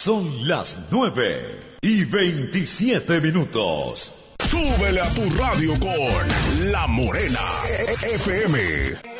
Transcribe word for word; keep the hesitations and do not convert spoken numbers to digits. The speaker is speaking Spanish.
Son las nueve y veintisiete minutos. Súbele a tu radio con La Morena F M.